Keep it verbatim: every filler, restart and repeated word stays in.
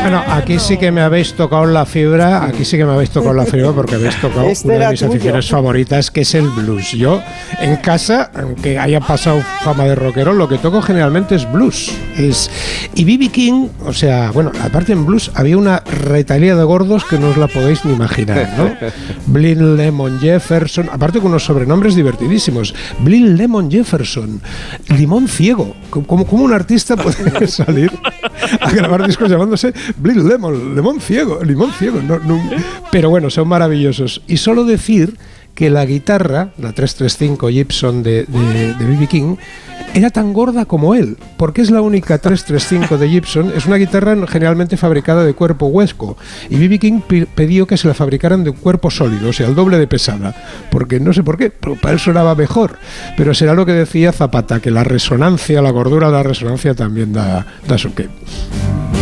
Bueno, aquí sí que me habéis tocado la fibra, aquí sí que me habéis tocado la fibra porque habéis tocado Este una de era mis tuyo. aficiones favoritas, que es el blues. Yo, en casa, aunque haya pasado fama de rockero, lo que toco generalmente es blues. Es, y B B King, o sea, bueno, aparte en blues había una retailía de gordos que no os la podéis ni imaginar, ¿no? Blind Lemon Jefferson, aparte con unos sobrenombres divertidísimos. Blind Lemon Jefferson, Limón Ciego. ¿Cómo, cómo un artista puede salir a grabar discos llamándose Blind Lemon, Limón Ciego, Limón Ciego? No, no, pero bueno, son maravillosos. Y solo decir que la guitarra, la trescientos treinta y cinco Gibson de de B B King, era tan gorda como él, porque es la única trescientos treinta y cinco de Gibson. Es una guitarra generalmente fabricada de cuerpo huesco, y B B King pidió que se la fabricaran de cuerpo sólido, o sea, el doble de pesada, porque no sé por qué, pero para él sonaba mejor. Pero será lo que decía Zapata, que la resonancia, la gordura de la resonancia también da, da su qué.